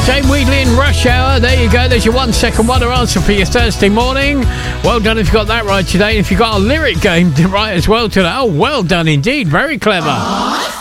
Jane Wheatley in Rush Hour. There you go. There's your 1 second wonder answer for your Thursday morning. Well done if you got that right today. If you got a lyric game right as well today. Oh, well done indeed. Very clever.